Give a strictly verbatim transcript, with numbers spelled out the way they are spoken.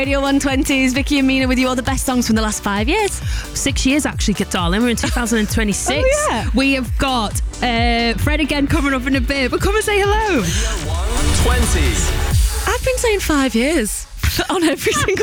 Radio one twenties, Vicky and Mina with you, all the best songs from the last five years. Six years, actually, darling. We're in two thousand twenty-six. Oh, yeah. We have got uh, Fred again coming up in a bit, but come and say hello. Radio one twenty. I've been saying five years on every single